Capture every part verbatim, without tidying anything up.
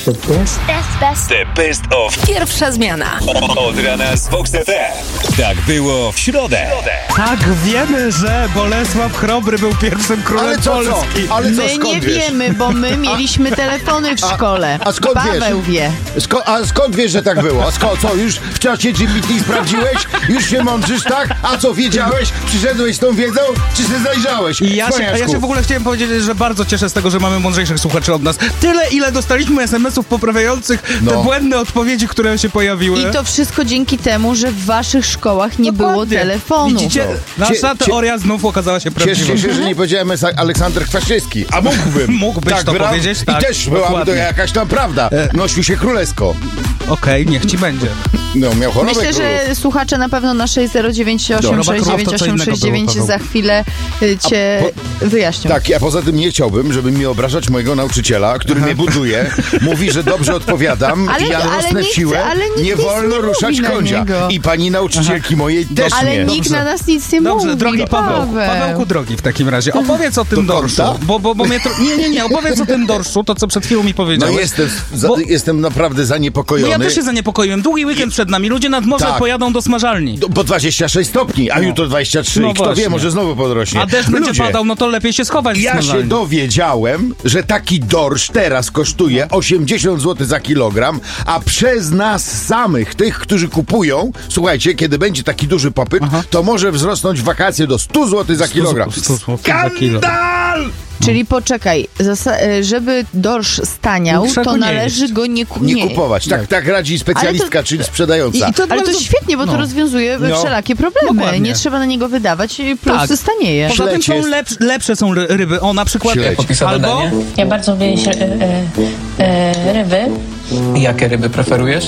The best. Best, best. The best of Pierwsza zmiana. od rana z Vox F M. Tak było w środę. Tak, wiemy, że Bolesław Chrobry był pierwszym królem Ale co, Polski. co? Ale co, My skąd nie wiesz? wiemy, bo my mieliśmy telefony w szkole. a skąd Paweł wiesz? wie. Sko- a skąd wiesz, że tak było? A sko- co, już w czasie G P T sprawdziłeś? Już się mądrzysz, tak? A co, wiedziałeś? Przyszedłeś z tą wiedzą? Czy się zajrzałeś? I ja się, a ja Cwaniaczku. się w ogóle chciałem powiedzieć, że bardzo cieszę z tego, że mamy mądrzejszych słuchaczy od nas. Tyle, ile dostaliśmy es em esów poprawiających No. te błędne odpowiedzi, które się pojawiły. I to wszystko dzięki temu, że w waszych szkołach nie było Dokładnie. telefonu. Widzicie, nasza Cie- cie- teoria znów okazała się prawdziwa. Cieszę się, że nie powiedziałem Esa- Aleksander Kwaszewski. A mógłbym. Mógłbyś to prawda? powiedzieć, tak, I też byłaby to dokładnie. jakaś tam prawda. Nosił się królewsko. Okej, niech ci będzie. No, miał chorobę Myślę, królów. że słuchacze na pewno na sześć zero dziewięć osiem Dobra, sześć dziewięć to co osiem innego sześć było, dziewięć Paweł. za chwilę y, cię wyjaśnią. Tak, a poza tym nie chciałbym, żeby mi obrażać mojego nauczyciela, który mnie buduje. Mówi, że dobrze odpowiadam Ale- i ja ale rosnę nikt- w siłę. ale nikt Nie nic wolno nie ruszać mówi na konia. niego. I pani nauczycielki mojej też Ale nie. nikt na nas nic nie Dobrze, mówi. drogi Paweł, Paweł. Pawełku drogi w takim razie, opowiedz o tym Do dorszu, kąta? bo, bo, bo mnie tro... Nie, nie, nie, opowiedz o tym dorszu, to co przed chwilą mi No powiedziałeś. jestem, za, Bo- jestem naprawdę No zaniepokojony. ja też się zaniepokoiłem. Długi weekend przed nami. Ludzie nad morze Tak. pojadą do smażalni. Do- Bo dwadzieścia sześć stopni, a jutro dwadzieścia trzy. No Kto właśnie. wie, może znowu podrośnie. A deszcz będzie Ludzie, padał, no to lepiej się schować w ja się smażalni. dowiedziałem, że taki dorsz teraz kosztuje osiemdziesiąt złotych za kilogram, a przez nas samych, tych, którzy kupują, słuchajcie, kiedy będzie taki duży popyt, to może wzrosnąć w wakacje do stu złotych za kilogram. stu złotych za kilo. Skandal! Czyli poczekaj, zasa- e, żeby dorsz staniał, Trzeba to go nie należy jeść. go nie kupować. Nie kupować. Tak, tak radzi specjalistka, czyli sprzedająca. I to Ale to bardzo- świetnie, bo to no. rozwiązuje No. wszelakie problemy. Dokładnie. Nie trzeba na niego wydawać, plus Tak. stanieje. Poza tym Śledź są jest- lepsze, lepsze są ry- ryby. O, na przykład Śledź. Opisowe albo... danie? Ja bardzo lubię jeść e, e, e, ryby, Jakie ryby preferujesz?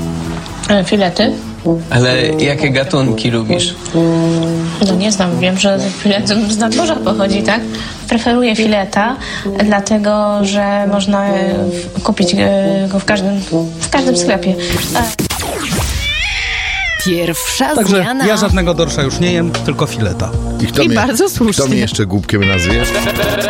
e, filety. Ale jakie gatunki lubisz? No nie znam, wiem, że filet z nadmorza pochodzi, tak? Preferuję fileta, dlatego że można e, w- kupić e, go w każdym, w każdym sklepie. E, Pierwsza Także zmiana. ja żadnego dorsza już nie jem, tylko fileta. I kto I mnie, bardzo słusznie. Kto mnie jeszcze głupkiem nazwie?